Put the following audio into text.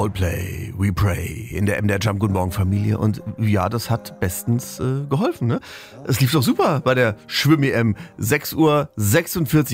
Coldplay, We Pray in der MDR Jump Guten Morgen Familie. Und ja, das hat bestens geholfen. Ne? Es lief doch super bei der Schwimm-EM. 6:46 Uhr.